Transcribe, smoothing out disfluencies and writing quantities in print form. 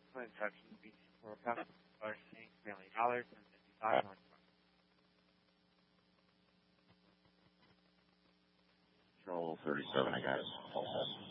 Instructions BC forecast $6 million and 55 northwest. Control 37, I got it.